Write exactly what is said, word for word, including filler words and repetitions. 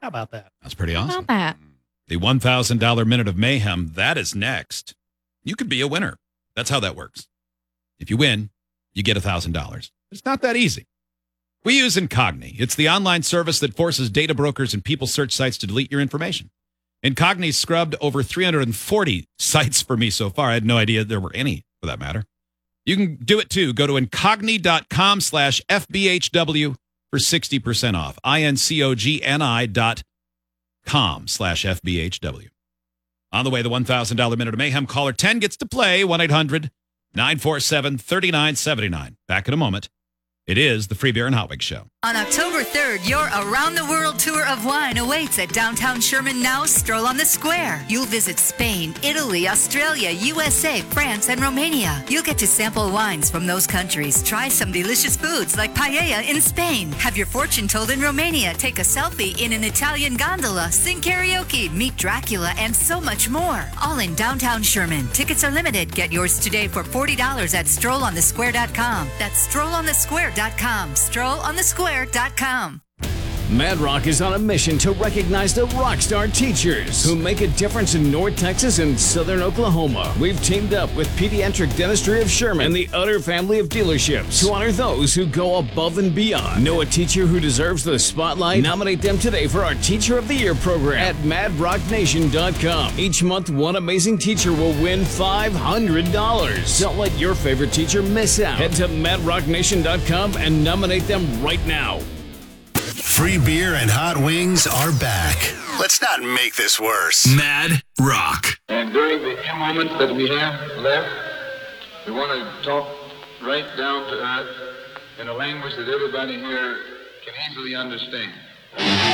How about that? That's pretty awesome. How about that? The one thousand dollars Minute of Mayhem, that is next. You could be a winner. That's how that works. If you win, you get one thousand dollars. It's not that easy. We use Incogni. It's the online service that forces data brokers and people search sites to delete your information. Incogni scrubbed over three hundred forty sites for me so far. I had no idea there were any, for that matter. You can do it too. Go to incogni.com slash FBHW for sixty percent off. I-N-C-O-G-N-I dot com slash FBHW. On the way, the one thousand dollars Minute of Mayhem. Caller ten gets to play. one eight hundred nine four seven three nine seven nine. Back in a moment. It is the Free Beer and Hot Wings Show. On October third, your around-the-world tour of wine awaits at downtown Sherman. Now stroll on the square. You'll visit Spain, Italy, Australia, U S A, France, and Romania. You'll get to sample wines from those countries, try some delicious foods like paella in Spain, have your fortune told in Romania, take a selfie in an Italian gondola, sing karaoke, meet Dracula, and so much more. All in downtown Sherman. Tickets are limited. Get yours today for forty dollars at stroll on the square dot com. That's stroll on the square dot com. stroll on the square dot com. Mad Rock is on a mission to recognize the rock star teachers who make a difference in North Texas and Southern Oklahoma. We've teamed up with Pediatric Dentistry of Sherman and the Utter family of dealerships to honor those who go above and beyond. Know a teacher who deserves the spotlight? Nominate them today for our Teacher of the Year program at mad rock nation dot com. Each month, one amazing teacher will win five hundred dollars. Don't let your favorite teacher miss out. Head to mad rock nation dot com and nominate them right now. Free beer and hot wings are back. Let's not make this worse. Mad Rock. And during the few moments that we have left, we want to talk right down to earth in a language that everybody here can easily understand.